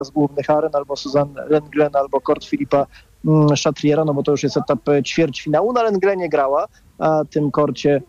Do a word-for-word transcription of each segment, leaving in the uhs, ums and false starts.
z głównych aren, albo Suzanne Lengren, albo Kort Filipa Chatriera, no bo to już jest etap ćwierćfinału. Na Lengrenie grała, a tym korcie,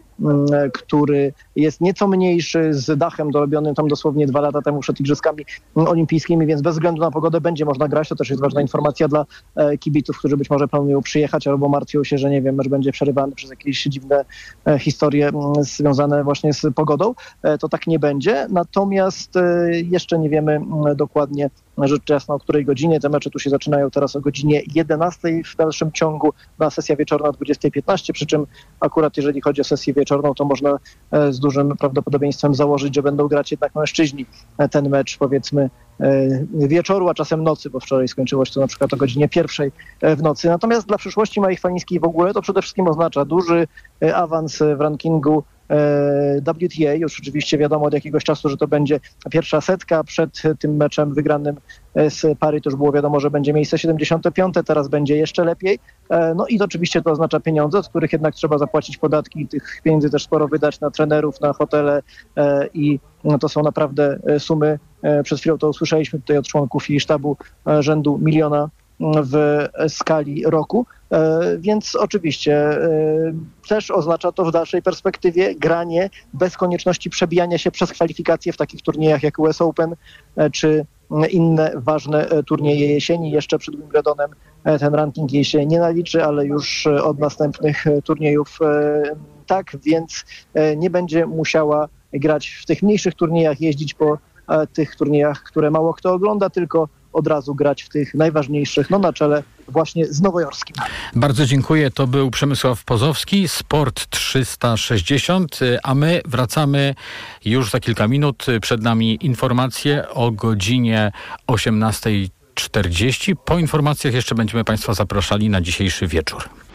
który jest nieco mniejszy, z dachem dorobionym tam dosłownie dwa lata temu przed Igrzyskami Olimpijskimi, więc bez względu na pogodę będzie można grać. To też jest ważna informacja dla kibiców, którzy być może planują przyjechać albo martwią się, że nie wiem, mecz będzie przerywany przez jakieś dziwne historie związane właśnie z pogodą. To tak nie będzie. Natomiast jeszcze nie wiemy dokładnie, rzecz jasna, o której godzinie. Te mecze tu się zaczynają teraz o godzinie jedenastej w dalszym ciągu, na sesja wieczorna o dwudziestej piętnaście, przy czym akurat jeżeli chodzi o sesję wieczorną, to można z dużym prawdopodobieństwem założyć, że będą grać jednak mężczyźni ten mecz, powiedzmy, wieczoru, a czasem nocy, bo wczoraj skończyło się to na przykład o godzinie pierwszej w nocy. Natomiast dla przyszłości Mai Chwalińskiej w ogóle to przede wszystkim oznacza duży awans w rankingu W T A. Już oczywiście wiadomo od jakiegoś czasu, że to będzie pierwsza setka. Przed tym meczem wygranym z Pary to już było wiadomo, że będzie miejsce siedemdziesiąte piąte, teraz będzie jeszcze lepiej. No i to oczywiście to oznacza pieniądze, od których jednak trzeba zapłacić podatki, tych pieniędzy też sporo wydać na trenerów, na hotele i no to są naprawdę sumy. Przed chwilą to usłyszeliśmy tutaj od członków i sztabu rzędu miliona w skali roku, więc oczywiście też oznacza to w dalszej perspektywie granie bez konieczności przebijania się przez kwalifikacje w takich turniejach jak U S Open czy inne ważne turnieje jesieni. Jeszcze przed Wimbledonem ten ranking jej się nie naliczy, ale już od następnych turniejów tak, więc nie będzie musiała grać w tych mniejszych turniejach, jeździć po tych turniejach, które mało kto ogląda, tylko od razu grać w tych najważniejszych, no na czele właśnie z nowojorskim. Bardzo dziękuję. To był Przemysław Pozowski, Sport trzysta sześćdziesiąt, a my wracamy już za kilka minut. Przed nami informacje o godzinie osiemnastej czterdzieści. Po informacjach jeszcze będziemy Państwa zapraszali na dzisiejszy wieczór.